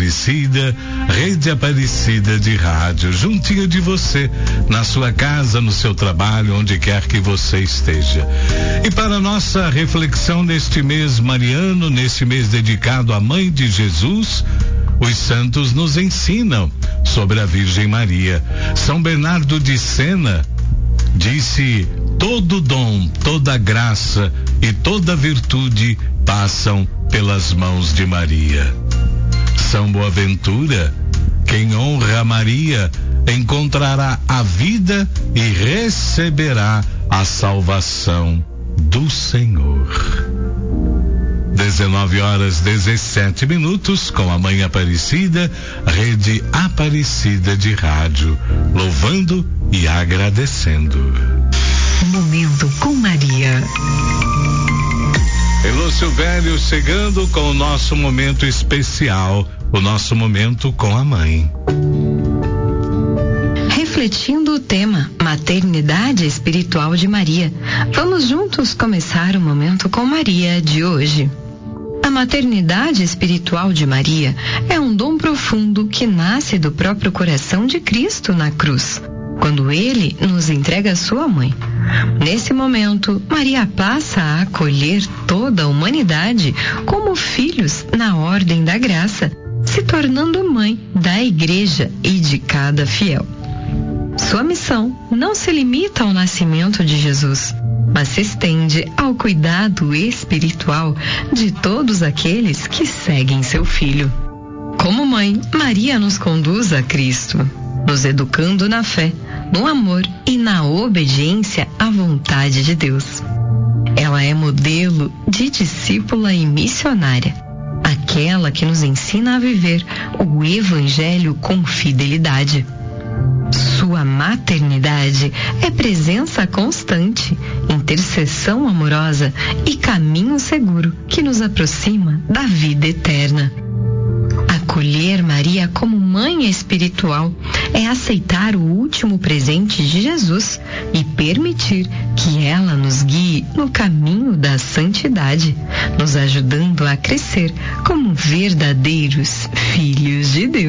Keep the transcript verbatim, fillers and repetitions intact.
Aparecida, Rede Aparecida de Rádio, juntinho de você, na sua casa, no seu trabalho, onde quer que você esteja. E para nossa reflexão neste mês mariano, neste mês dedicado à Mãe de Jesus, os santos nos ensinam sobre a Virgem Maria. São Bernardo de Sena disse: todo dom, toda graça e toda virtude passam pelas mãos de Maria. São Boaventura: quem honra Maria encontrará a vida e receberá a salvação do Senhor. dezenove horas dezessete minutos, com a Mãe Aparecida, Rede Aparecida de Rádio, louvando e agradecendo. Momento com Maria. Elô Silvério chegando com o nosso momento especial, o nosso momento com a Mãe. Refletindo o tema Maternidade Espiritual de Maria, vamos juntos começar o Momento com Maria de hoje. A maternidade espiritual de Maria é um dom profundo que nasce do próprio coração de Cristo na cruz, quando ele nos entrega a sua mãe. Nesse momento, Maria passa a acolher toda a humanidade como filhos na ordem da graça, se tornando mãe da Igreja e de cada fiel. Sua missão não se limita ao nascimento de Jesus, mas se estende ao cuidado espiritual de todos aqueles que seguem seu filho. Como mãe, Maria nos conduz a Cristo, nos educando na fé, no amor e na obediência à vontade de Deus. Ela é modelo de discípula e missionária, aquela que nos ensina a viver o Evangelho com fidelidade. Sua maternidade é presença constante, intercessão amorosa e caminho seguro que nos aproxima da vida eterna. Acolher Maria como mãe espiritual é aceitar o último presente de Jesus e permitir que ela nos guie no caminho da santidade, nos ajudando a crescer como verdadeiros filhos de Deus.